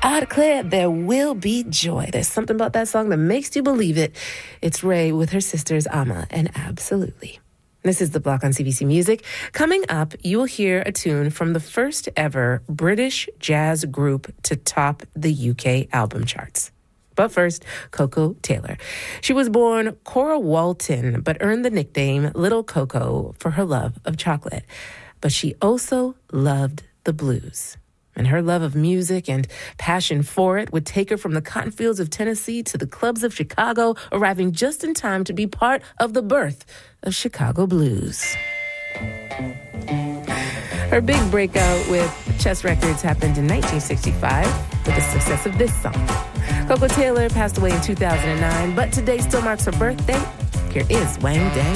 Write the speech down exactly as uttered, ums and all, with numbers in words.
I declare there will be joy. There's something about that song that makes you believe it. It's Ray with her sisters, Amma and Absolutely. This is The Block on C B C Music. Coming up, you'll hear a tune from the first ever British jazz group to top the U K album charts. But first, Coco Taylor. She was born Cora Walton, but earned the nickname Little Coco for her love of chocolate. But she also loved the blues. And her love of music and passion for it would take her from the cotton fields of Tennessee to the clubs of Chicago, arriving just in time to be part of the birth of Chicago blues. Her big breakout with Chess Records happened in nineteen sixty-five with the success of this song. Coco Taylor passed away in two thousand nine, but today still marks her birthday. Here is Wang Dang